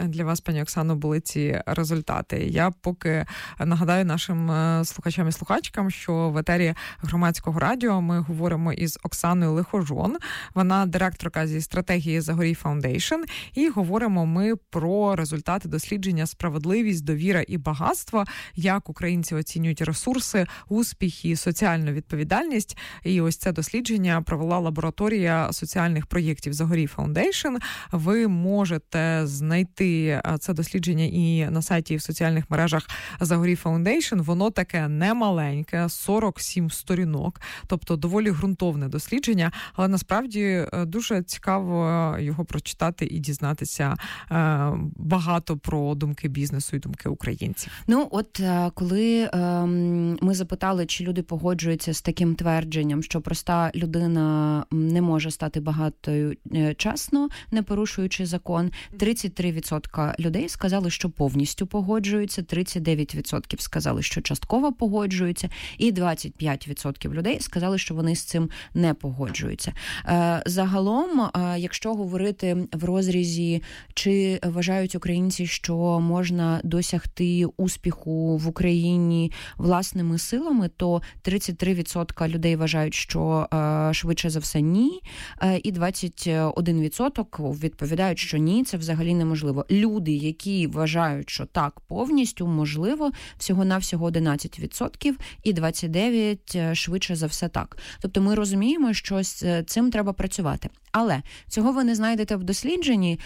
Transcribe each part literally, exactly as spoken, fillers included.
для вас, пані Оксано, були ці результати? Я поки нагадаю нашим слухачам і слухачкам, що в етері Громадського радіо ми говоримо із Оксаною Лихожон. Вона директорка зі стратегії Загорій Фаундейшн. І говоримо ми про результати дослідження «Справедливість, довіра і багатство», як українці оцінюють ресурси, успіх і соціальну відповідальність. І ось це дослідження провела лабораторія соціальних проєктів Загорій Фаундейшн. Ви можете знайти це дослідження і на сайті, і в соціальних мережах Загорій Фаундейшн. Воно таке немаленьке, сорок сім сторінок, тобто доволі ґрунтовне дослідження, але насправді дуже цікаво його прочитати і дізнатися е, багато про думки бізнесу і думки українців. Ну, от коли е, ми запитали, чи люди погоджуються з таким твердженням, що проста людина не може стати багатою чесно, не порушуючи закон, тридцять три відсотки людей сказали, що повністю погоджуються, тридцять дев'ять відсотків сказали, що частково погоджуються, і двадцять п'ять відсотків людей сказали, що вони з цим не погоджуються. Е, загалом, е, якщо говорити в розрізі, чи вважають українці, що можна досягти успіху в Україні власними силами, то тридцять три відсотки людей вважають, що е, швидше за все ні, е, і двадцять один відсоток відповідають, що ні, це взагалі неможливо. Люди, які вважають, що так, повністю можливо, всього-навсього одинадцять відсотків і двадцять дев'ять відсотків швидше за все так. Тобто ми розуміємо, що з цим треба працювати. Але цього ви не знайдете в дослідженні,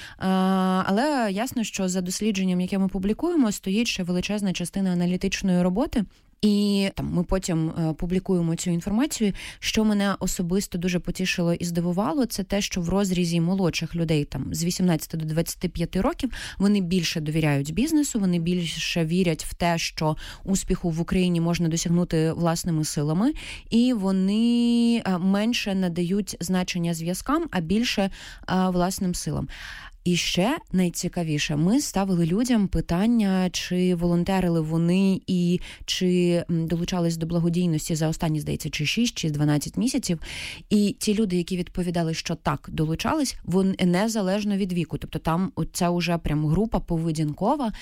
але ясно, що за дослідженням, яке ми публікуємо, стоїть ще величезна частина аналітичної роботи. І там ми потім е, публікуємо цю інформацію. Що мене особисто дуже потішило і здивувало, це те, що в розрізі молодших людей там з вісімнадцяти до двадцяти п'яти років вони більше довіряють бізнесу, вони більше вірять в те, що успіху в Україні можна досягнути власними силами, і вони е, менше надають значення зв'язкам, а більше е, власним силам. І ще найцікавіше, ми ставили людям питання, чи волонтерили вони і чи долучались до благодійності за останні, здається, чи шість, чи дванадцять місяців. І ті люди, які відповідали, що так, долучались, вони незалежно від віку. Тобто там це вже прям група поведінкова,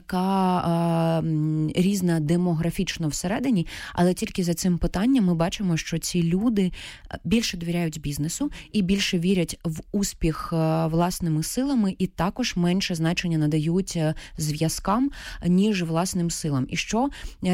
яка а, різна демографічно всередині, але тільки за цим питанням ми бачимо, що ці люди більше довіряють бізнесу і більше вірять в успіх а, власними силами, і також менше значення надають зв'язкам, ніж власним силам. І що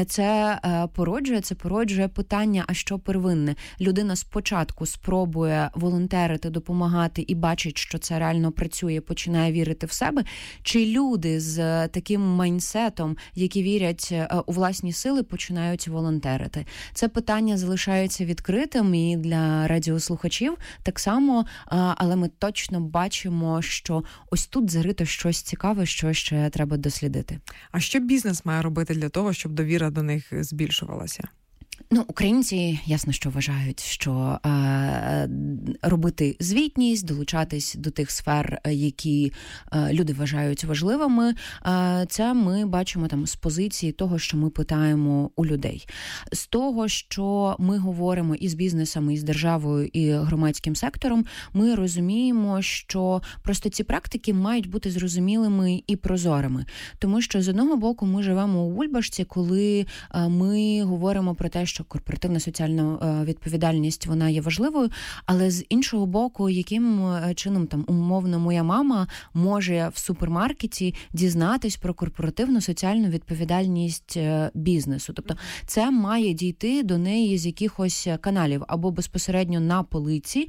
це породжує? Це породжує питання, а що первинне? Людина спочатку спробує волонтерити, допомагати і бачить, що це реально працює, починає вірити в себе? Чи люди з таким майндсетом, які вірять у власні сили, починають волонтерити? Це питання залишається відкритим і для радіослухачів так само, але ми точно бачимо, що ось тут зарито щось цікаве, що ще треба дослідити. А що бізнес має робити для того, щоб довіра до них збільшувалася? Ну, українці, ясно, що вважають, що е, робити звітність, долучатись до тих сфер, які е, люди вважають важливими, е, це ми бачимо там з позиції того, що ми питаємо у людей. З того, що ми говоримо і з бізнесами, і з державою, і громадським сектором, ми розуміємо, що просто ці практики мають бути зрозумілими і прозорими. Тому що, з одного боку, ми живемо у бульбашці, коли е, ми говоримо про те, що корпоративна соціальна відповідальність, вона є важливою, але з іншого боку, яким чином там умовно моя мама може в супермаркеті дізнатись про корпоративну соціальну відповідальність бізнесу. Тобто це має дійти до неї з якихось каналів, або безпосередньо на полиці,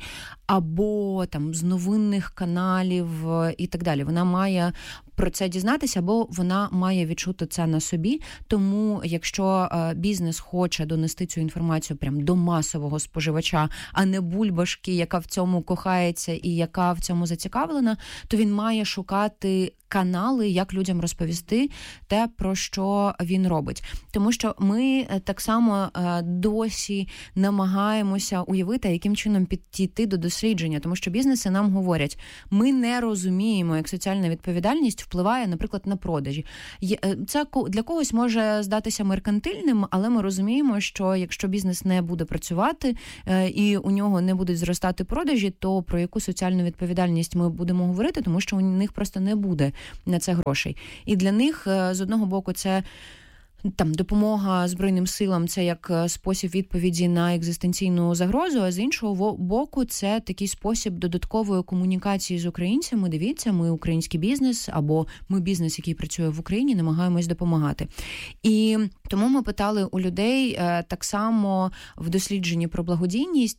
або там з новинних каналів і так далі. Вона має про це дізнатися, або вона має відчути це на собі. Тому, якщо бізнес хоче донести цю інформацію прям до масового споживача, а не бульбашки, яка в цьому кохається і яка в цьому зацікавлена, то він має шукати канали, як людям розповісти те, про що він робить. Тому що ми так само досі намагаємося уявити, яким чином підійти до дослідження. Тому що бізнеси нам говорять, ми не розуміємо, як соціальна відповідальність впливає, наприклад, на продажі. Це для когось може здатися меркантильним, але ми розуміємо, що що якщо бізнес не буде працювати і у нього не будуть зростати продажі, то про яку соціальну відповідальність ми будемо говорити, тому що у них просто не буде на це грошей. І для них, з одного боку, це там допомога Збройним силам – це як спосіб відповіді на екзистенційну загрозу, а з іншого боку, це такий спосіб додаткової комунікації з українцями. Дивіться, ми український бізнес, або ми бізнес, який працює в Україні, намагаємось допомагати. І тому ми питали у людей так само в дослідженні про благодійність,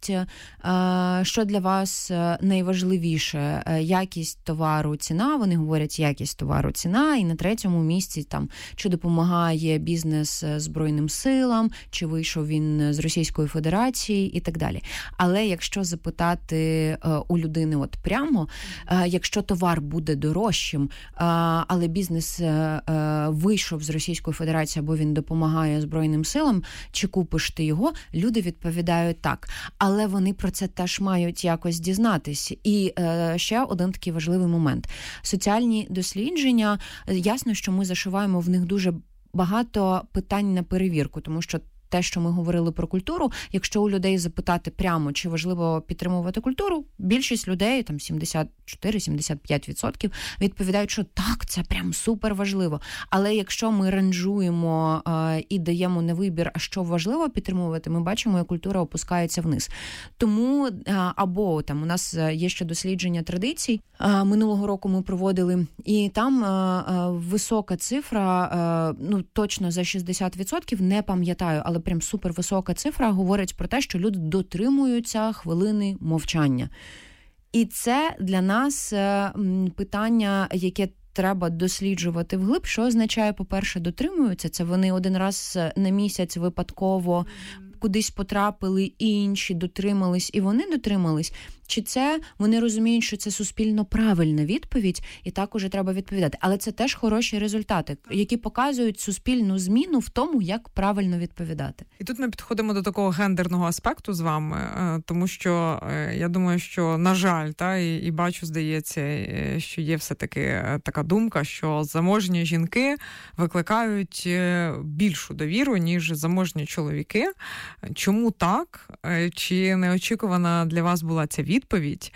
що для вас найважливіше – якість товару, ціна. Вони говорять, якість товару, ціна. І на третьому місці, там, чи допомагає бізнес бізнес Збройним силам, чи вийшов він з Російської Федерації і так далі. Але якщо запитати е, у людини от прямо, е, якщо товар буде дорожчим, е, але бізнес е, вийшов з Російської Федерації, або він допомагає Збройним силам, чи купиш ти його, люди відповідають так. Але вони про це теж мають якось дізнатись. І е, ще один такий важливий момент. Соціальні дослідження, ясно, що ми зашиваємо в них дуже багато питань на перевірку, тому що те, що ми говорили про культуру, якщо у людей запитати прямо, чи важливо підтримувати культуру, більшість людей, там сімдесят чотири - сімдесят п'ять відсотків, відповідають, що так, це прям супер важливо. Але якщо ми ранжуємо е, і даємо на вибір, а що важливо підтримувати, ми бачимо, як культура опускається вниз. Тому, е, або там у нас є ще дослідження традицій, е, минулого року ми проводили, і там е, е, висока цифра, е, ну точно за шістдесят відсотків, не пам'ятаю, але прям супервисока цифра говорить про те, що люди дотримуються хвилини мовчання. І це для нас питання, яке треба досліджувати вглиб. Що означає, по-перше, дотримуються? Це вони один раз на місяць випадково кудись потрапили, і інші дотримались, і вони дотримались? Чи це вони розуміють, що це суспільно правильна відповідь, і так уже треба відповідати? Але це теж хороші результати, які показують суспільну зміну в тому, як правильно відповідати. І тут ми підходимо до такого гендерного аспекту з вами, тому що я думаю, що, на жаль, та, і, і бачу, здається, що є все-таки така думка, що заможні жінки викликають більшу довіру, ніж заможні чоловіки. Чому так? Чи неочікувана для вас була ця відповідь?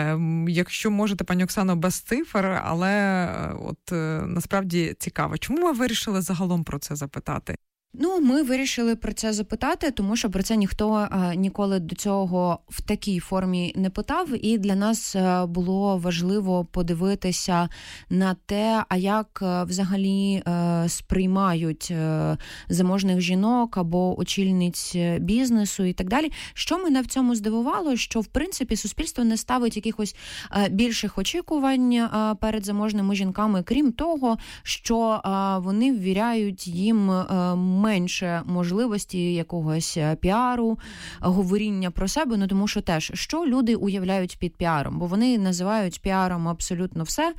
Якщо можете, пані Оксано, без цифр, але от насправді цікаво. Чому ви вирішили загалом про це запитати? Ну, ми вирішили про це запитати, тому що про це ніхто а, ніколи до цього в такій формі не питав, і для нас а, було важливо подивитися на те, а як а, взагалі а, сприймають а, заможних жінок або очільниць бізнесу і так далі. Що мене в цьому здивувало, що, в принципі, суспільство не ставить якихось а, більших очікувань а, перед заможними жінками, крім того, що а, вони ввіряють їм а, менше можливості якогось піару, говоріння про себе, ну тому що теж, що люди уявляють під піаром, бо вони називають піаром абсолютно все,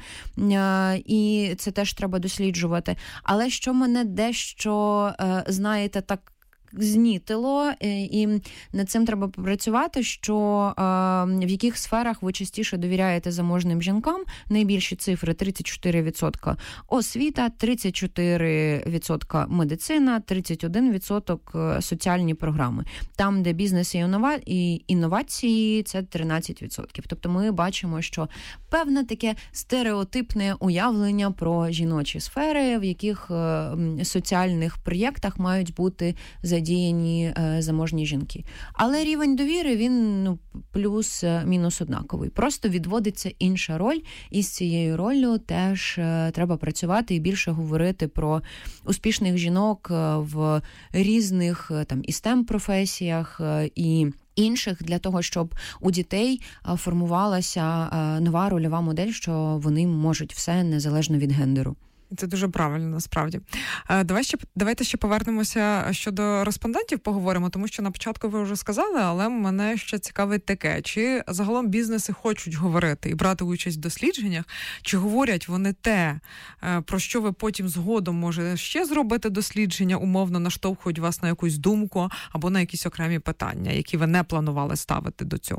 і це теж треба досліджувати. Але що мене дещо, знаєте, так знітило, і над цим треба попрацювати, що е, в яких сферах ви частіше довіряєте заможним жінкам. Найбільші цифри: тридцять чотири відсотки освіта, тридцять чотири відсотки медицина, тридцять один відсоток соціальні програми. Там, де бізнес і, інова... і інновації, це тринадцять відсотків. Тобто ми бачимо, що певне таке стереотипне уявлення про жіночі сфери, в яких е, соціальних проєктах мають бути за задіяні е, заможні жінки. Але рівень довіри, він ну, плюс-мінус однаковий. Просто відводиться інша роль, і з цією роллю теж е, треба працювати і більше говорити про успішних жінок в різних там і стем-професіях, і інших, для того, щоб у дітей формувалася нова рольова модель, що вони можуть все незалежно від гендеру. Це дуже правильно, насправді. Давай ще, давайте ще повернемося щодо респондентів, поговоримо, тому що на початку ви вже сказали, але мене ще цікавить таке. Чи загалом бізнеси хочуть говорити і брати участь в дослідженнях, чи говорять вони те, про що ви потім згодом може ще зробити дослідження, умовно наштовхують вас на якусь думку або на якісь окремі питання, які ви не планували ставити до цього?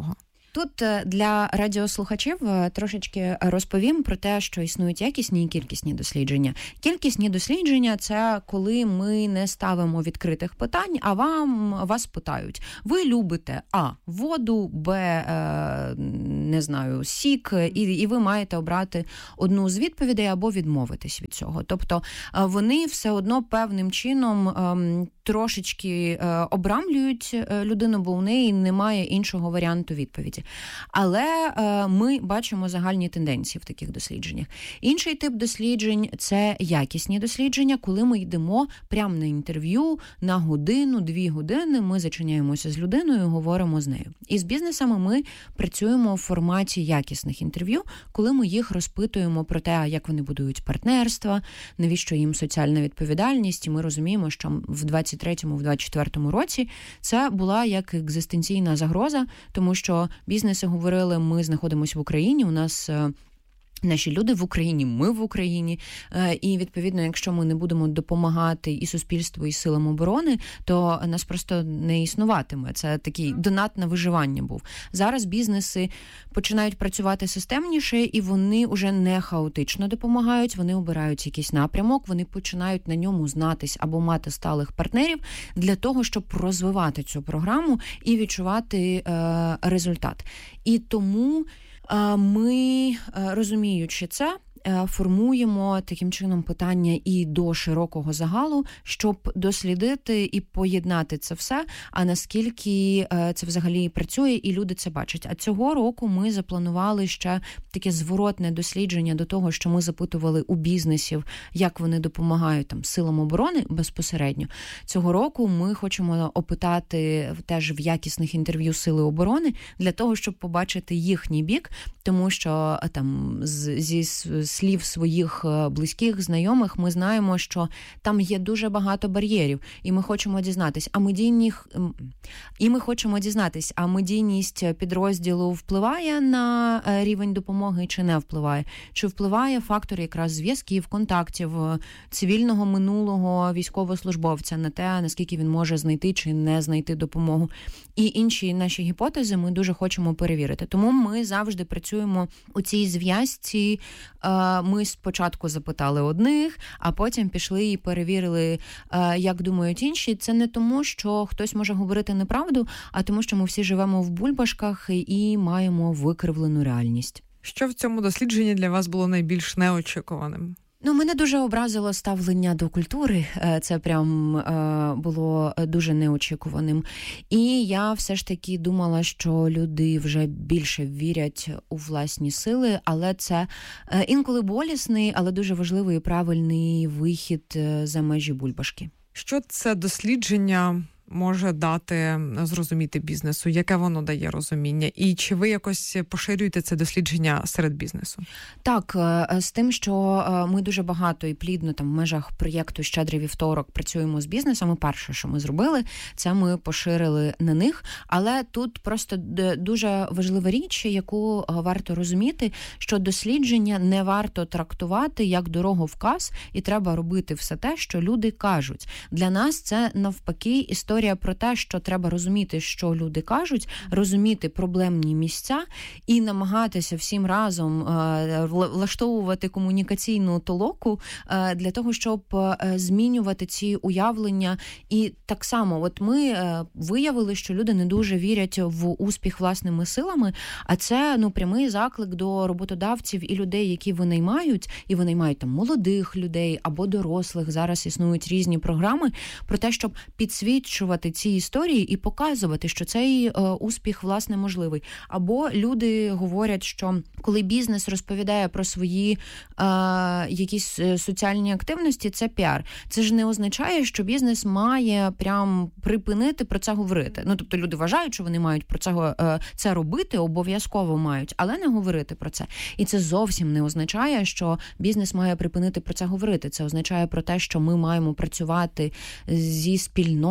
Тут для радіослухачів трошечки розповім про те, що існують якісні і кількісні дослідження. Кількісні дослідження – це коли ми не ставимо відкритих питань, а вам вас питають. Ви любите А – воду, Б – не знаю, сік, і, і ви маєте обрати одну з відповідей або відмовитись від цього. Тобто вони все одно певним чином трошечки обрамлюють людину, бо у неї немає іншого варіанту відповіді. Але е, ми бачимо загальні тенденції в таких дослідженнях. Інший тип досліджень – це якісні дослідження, коли ми йдемо прямо на інтерв'ю на годину, дві години, ми зачиняємося з людиною і говоримо з нею. І з бізнесами ми працюємо в форматі якісних інтерв'ю, коли ми їх розпитуємо про те, як вони будують партнерства, навіщо їм соціальна відповідальність. І ми розуміємо, що в двадцять третьому, в двадцять четвертому році це була як екзистенційна загроза, тому що бізнеси говорили, ми знаходимося в Україні, у нас наші люди в Україні, ми в Україні, і, відповідно, якщо ми не будемо допомагати і суспільству, і силам оборони, то нас просто не існуватиме. Це такий донат на виживання був. Зараз бізнеси починають працювати системніше, і вони вже не хаотично допомагають, вони обирають якийсь напрямок, вони починають на ньому знатись або мати сталих партнерів для того, щоб розвивати цю програму і відчувати е, результат. І тому ми, розуміючи це, формуємо таким чином питання і до широкого загалу, щоб дослідити і поєднати це все, а наскільки це взагалі працює і люди це бачать. А цього року ми запланували ще таке зворотне дослідження до того, що ми запитували у бізнесів, як вони допомагають там силам оборони безпосередньо. Цього року ми хочемо опитати теж в якісних інтерв'ю сили оборони для того, щоб побачити їхній бік, тому що там зі слів своїх близьких, знайомих, ми знаємо, що там є дуже багато бар'єрів, і ми хочемо дізнатись, а медійних і ми хочемо дізнатись, а медійність підрозділу впливає на рівень допомоги чи не впливає? Чи впливає фактор якраз зв'язків, контактів, цивільного минулого військовослужбовця на те, наскільки він може знайти чи не знайти допомогу? І інші наші гіпотези ми дуже хочемо перевірити. Тому ми завжди працюємо у цій зв'язці. Ми спочатку запитали одних, а потім пішли і перевірили, як думають інші. Це не тому, що хтось може говорити неправду, а тому, що ми всі живемо в бульбашках і маємо викривлену реальність. Що в цьому дослідженні для вас було найбільш неочікуваним? Ну, мене дуже образило ставлення до культури, це прям е, було дуже неочікуваним. І я все ж таки думала, що люди вже більше вірять у власні сили, але це е, інколи болісний, але дуже важливий і правильний вихід за межі бульбашки. Що це дослідження може дати зрозуміти бізнесу? Яке воно дає розуміння? І чи ви якось поширюєте це дослідження серед бізнесу? Так, з тим, що ми дуже багато і плідно там в межах проєкту «Щедрий вівторок» працюємо з бізнесами. Перше, що ми зробили, це ми поширили на них. Але тут просто дуже важлива річ, яку варто розуміти, що дослідження не варто трактувати як дороговказ, і треба робити все те, що люди кажуть. Для нас це навпаки історія про те, що треба розуміти, що люди кажуть, розуміти проблемні місця і намагатися всім разом е, влаштовувати комунікаційну толоку е, для того, щоб е, змінювати ці уявлення. І так само, от ми е, виявили, що люди не дуже вірять в успіх власними силами, а це ну прямий заклик до роботодавців і людей, які винаймають, і винаймають там молодих людей або дорослих. Зараз існують різні програми про те, щоб підсвічувати ці історії і показувати, що цей е, успіх, власне, можливий. Або люди говорять, що коли бізнес розповідає про свої е, якісь соціальні активності, це піар. Це ж не означає, що бізнес має прям припинити про це говорити. Ну, тобто люди вважають, що вони мають про це, е, це робити, обов'язково мають, але не говорити про це. І це зовсім не означає, що бізнес має припинити про це говорити. Це означає про те, що ми маємо працювати зі спільнотами,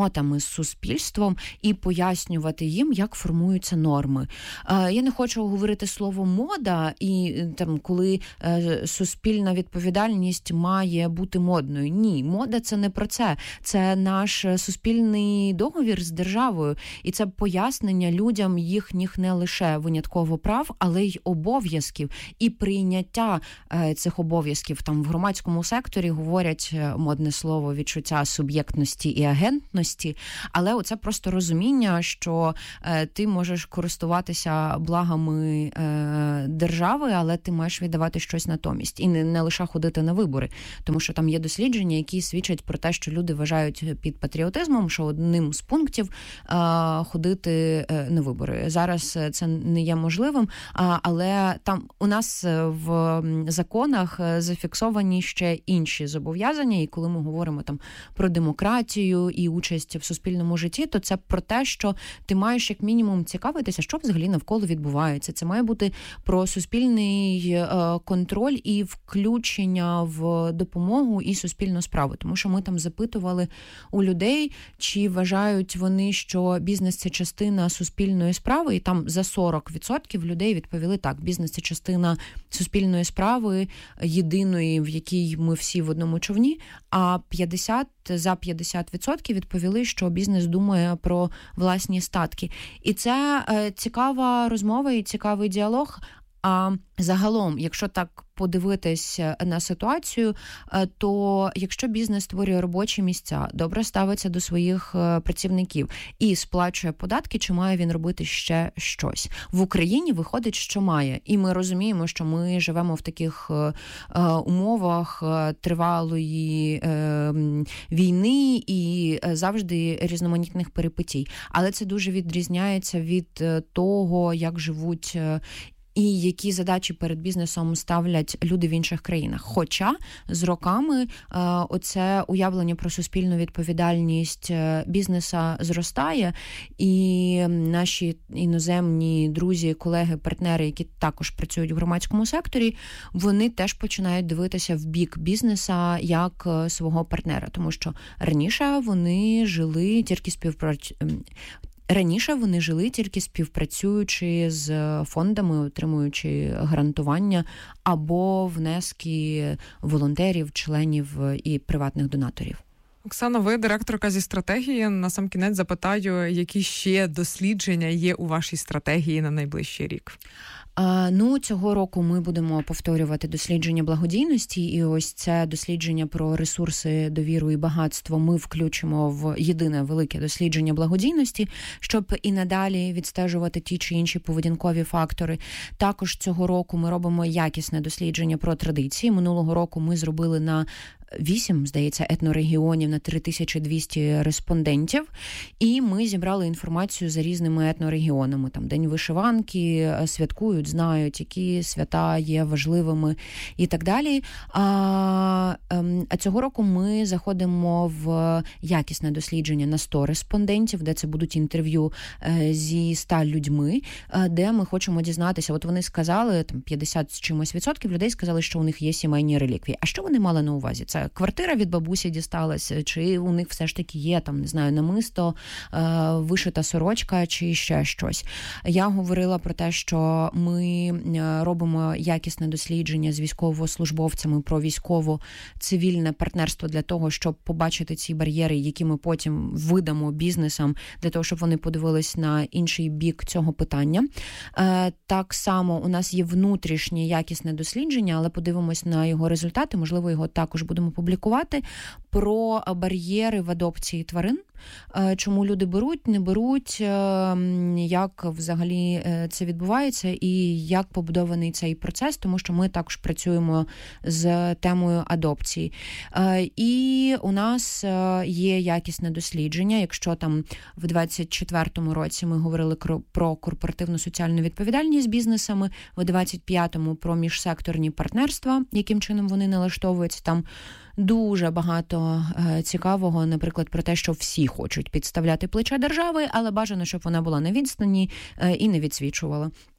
суспільством і пояснювати їм, як формуються норми. Я не хочу говорити слово мода, і там, коли суспільна відповідальність має бути модною. Ні, мода – це не про це. Це наш суспільний договір з державою. І це пояснення людям їхніх не лише винятково прав, але й обов'язків. І прийняття цих обов'язків. Там в громадському секторі говорять модне слово відчуття суб'єктності і агентності, але оце просто розуміння, що ти можеш користуватися благами держави, але ти маєш віддавати щось натомість. І не, не лише ходити на вибори. Тому що там є дослідження, які свідчать про те, що люди вважають під патріотизмом, що одним з пунктів а, ходити на вибори. Зараз це не є можливим, а, але там у нас в законах зафіксовані ще інші зобов'язання, і коли ми говоримо там про демократію і участь в суспільному житті, то це про те, що ти маєш як мінімум цікавитися, що взагалі навколо відбувається. Це має бути про суспільний е, контроль і включення в допомогу і суспільну справу. Тому що ми там запитували у людей, чи вважають вони, що бізнес – це частина суспільної справи, і там за сорок відсотків людей відповіли так, бізнес – це частина суспільної справи, єдиної, в якій ми всі в одному човні, а п'ятдесят за п'ятдесят відсотків відповіли, що бізнес думає про власні статки. І це е, цікава розмова і цікавий діалог. А загалом, якщо так подивитись на ситуацію, то якщо бізнес створює робочі місця, добре ставиться до своїх працівників і сплачує податки, чи має він робити ще щось? В Україні виходить, що має. І ми розуміємо, що ми живемо в таких умовах тривалої війни і завжди різноманітних перипетій. Але це дуже відрізняється від того, як живуть і які задачі перед бізнесом ставлять люди в інших країнах. Хоча з роками е, оце уявлення про суспільну відповідальність бізнеса зростає, і наші іноземні друзі, колеги, партнери, які також працюють в громадському секторі, вони теж починають дивитися в бік бізнеса як свого партнера. Тому що раніше вони жили тільки співпраці... Раніше вони жили тільки співпрацюючи з фондами, отримуючи грантування або внески волонтерів, членів і приватних донаторів. Оксана, ви директорка зі стратегії. Насамкінець запитаю, які ще дослідження є у вашій стратегії на найближчий рік? Ну, цього року ми будемо повторювати дослідження благодійності, і ось це дослідження про ресурси, довіру і багатство ми включимо в єдине велике дослідження благодійності, щоб і надалі відстежувати ті чи інші поведінкові фактори. Також цього року ми робимо якісне дослідження про традиції. Минулого року ми зробили на вісім, здається, етнорегіонів на три тисячі двісті респондентів, і ми зібрали інформацію за різними етнорегіонами. Там День вишиванки, святкують, знають, які свята є важливими і так далі. А, а цього року ми заходимо в якісне дослідження на сто респондентів, де це будуть інтерв'ю зі ста людьми, де ми хочемо дізнатися. От вони сказали, там п'ятдесят з чимось відсотків людей сказали, що у них є сімейні реліквії. А що вони мали на увазі? Це квартира від бабусі дісталася, чи у них все ж таки є, там, не знаю, намисто, вишита сорочка, чи ще щось. Я говорила про те, що ми робимо якісне дослідження з військовослужбовцями про військово-цивільне партнерство для того, щоб побачити ці бар'єри, які ми потім видамо бізнесам, для того, щоб вони подивились на інший бік цього питання. Так само у нас є внутрішнє якісне дослідження, але подивимось на його результати, можливо, його також будемо публікувати, про бар'єри в адопції тварин. Чому люди беруть, не беруть, як взагалі це відбувається і як побудований цей процес, тому що ми також працюємо з темою адопції. І у нас є якісне дослідження, якщо там в двадцять четвертому році ми говорили про корпоративну соціальну відповідальність з бізнесами, в двадцять п'ятому про міжсекторні партнерства, яким чином вони налаштовуються, там дуже багато е, цікавого, наприклад, про те, що всі хочуть підставляти плече держави, але бажано, щоб вона була на відстані е, і не відсвічувала.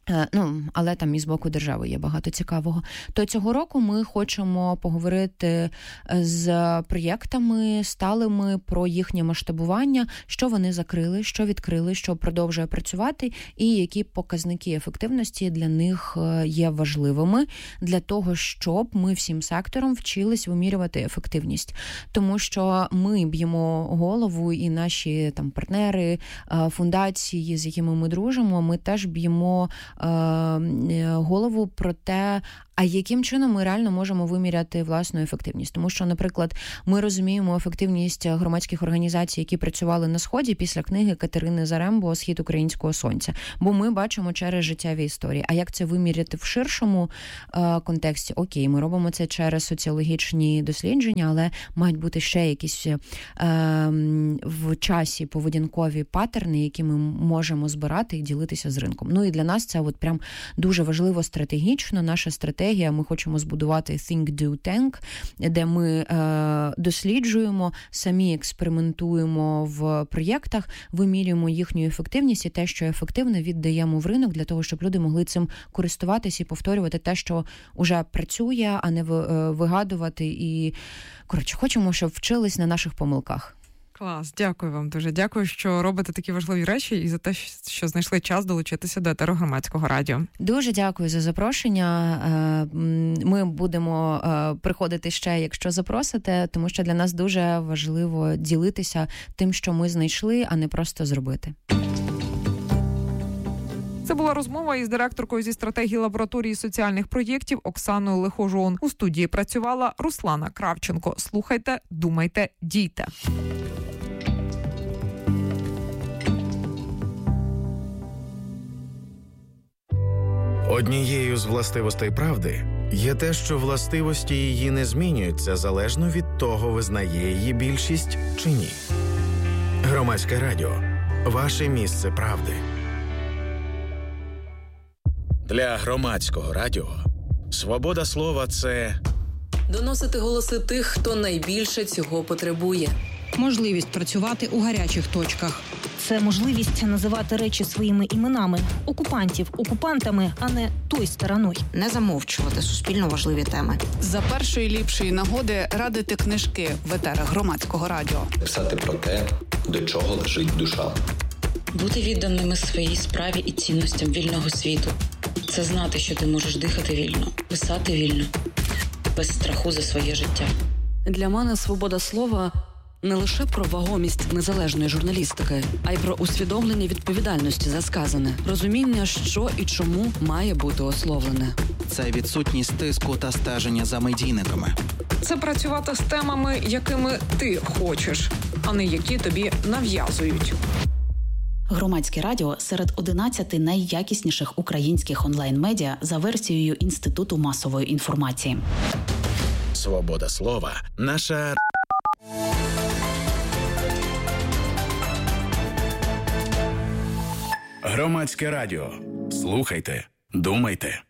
Ну, але там і з боку держави є багато цікавого. То цього року ми хочемо поговорити з проєктами сталими про їхнє масштабування, що вони закрили, що відкрили, що продовжує працювати, і які показники ефективності для них є важливими для того, щоб ми всім сектором вчились вимірювати ефективність. Тому що ми б'ємо голову, і наші там партнери, фундації, з якими ми дружимо, ми теж б'ємо голову про те, а яким чином ми реально можемо виміряти власну ефективність. Тому що, наприклад, ми розуміємо ефективність громадських організацій, які працювали на Сході після книги Катерини Зарембо «Схід українського сонця». Бо ми бачимо через життєві історії. А як це виміряти в ширшому е, контексті? Окей, ми робимо це через соціологічні дослідження, але мають бути ще якісь е, в часі поведінкові паттерни, які ми можемо збирати і ділитися з ринком. Ну і для нас це от прям дуже важливо стратегічно. Наша стратегія, ми хочемо збудувати Think, Do, Tank, де ми е, досліджуємо, самі експериментуємо в проєктах, вимірюємо їхню ефективність і те, що ефективно, віддаємо в ринок для того, щоб люди могли цим користуватися і повторювати те, що вже працює, а не вигадувати. І, коротше, хочемо, щоб вчились на наших помилках. Клас, дякую вам дуже. Дякую, що робите такі важливі речі і за те, що знайшли час долучитися до етеру Громадського радіо. Дуже дякую за запрошення. Ми будемо приходити ще, якщо запросите, тому що для нас дуже важливо ділитися тим, що ми знайшли, а не просто зробити. Це була розмова із директоркою зі стратегії лабораторії соціальних проєктів Оксаною Лихожон. У студії працювала Руслана Кравченко. Слухайте, думайте, дійте. Однією з властивостей правди є те, що властивості її не змінюються залежно від того, визнає її більшість чи ні. Громадське радіо – ваше місце правди. Для Громадського радіо свобода слова – це доносити голоси тих, хто найбільше цього потребує. Можливість працювати у гарячих точках. Це можливість називати речі своїми іменами. Окупантів окупантами, а не той стороною. Не замовчувати суспільно важливі теми. За першої ліпшої нагоди радити книжки в етерах Громадського радіо. Писати про те, до чого лежить душа. Бути відданими своїй справі і цінностям вільного світу. Це знати, що ти можеш дихати вільно, писати вільно, без страху за своє життя. Для мене свобода слова – не лише про вагомість незалежної журналістики, а й про усвідомлення відповідальності за сказане, розуміння, що і чому має бути ословлене. Це відсутність тиску та стеження за медійниками. Це працювати з темами, якими ти хочеш, а не які тобі нав'язують. Громадське радіо серед одинадцяти найякісніших українських онлайн-медіа за версією Інституту масової інформації. свобода слова – наша... Громадське радіо. Слухайте, думайте.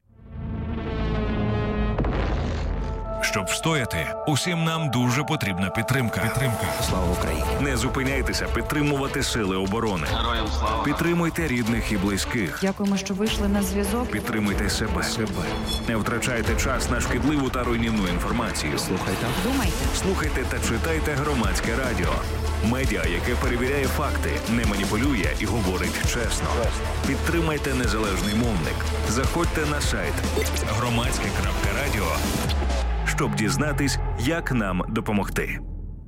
Щоб встояти, усім нам дуже потрібна підтримка. Підтримка. Слава Україні. Не зупиняйтеся підтримувати сили оборони. Героям слава. Підтримуйте рідних і близьких. Дякуємо, що вийшли на зв'язок. Підтримуйте себе. себе. Не втрачайте час на шкідливу та руйнівну інформацію. Слухайте. Думайте. Слухайте та читайте Громадське радіо. Медіа, яке перевіряє факти, не маніпулює і говорить чесно. Підтримайте незалежний мовник. Заходьте на сайт громадське крапка радіо, щоб дізнатись, як нам допомогти.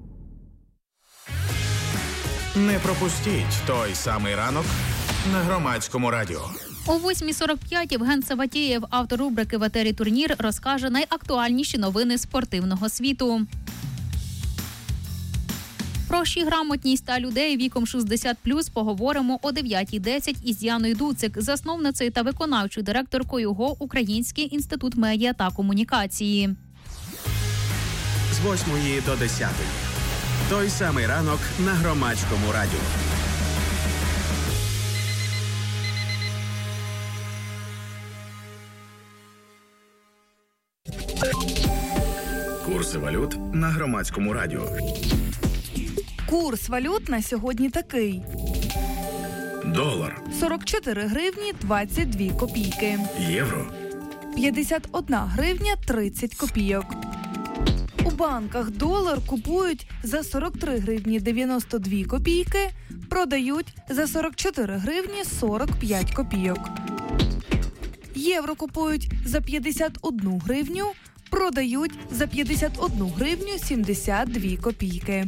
Не пропустіть той самий ранок на Громадському радіо. О восьмій сорок п'ять Євген Саватєєв, автор рубрики «В етері Турнір», розкаже найактуальніші новини спортивного світу. Про грамотність та людей віком шістдесят плюс поговоримо о дев'ятій десять із Яною Дуцик, засновницею та виконавчою директоркою ГО «Український інститут медіа та комунікації». З восьмої до десятої. Той самий ранок на Громадському радіо. Курси валют на Громадському радіо. Курс валют на сьогодні такий. Долар. сорок чотири гривні двадцять дві копійки. Євро. п'ятдесят одна гривня тридцять копійок. У банках долар купують за сорок три гривні дев'яносто дві копійки, продають за сорок чотири гривні сорок п'ять копійок. Євро купують за п'ятдесят одну гривню, продають за п'ятдесят одну гривню сімдесят дві копійки.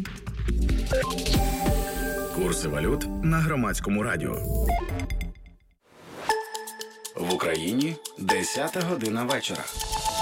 Курси валют на Громадському радіо. В Україні десята година вечора.